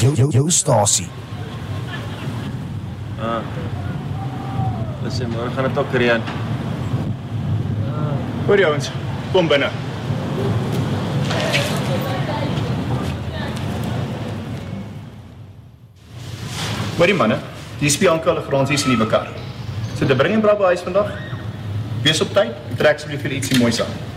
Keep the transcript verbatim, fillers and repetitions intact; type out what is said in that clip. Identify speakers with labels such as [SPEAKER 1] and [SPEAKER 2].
[SPEAKER 1] jou, jou, jou stasie.
[SPEAKER 2] Ah. Dis sê, môre gaan dit ook reën.
[SPEAKER 3] Hoor jongens, kom binne. Hoor die manne, die Spianka hulle garanties in die mekaar. So te bring en bra by huis vandag. Wees op tyd, en trek asseblief vir ietsie moois aan.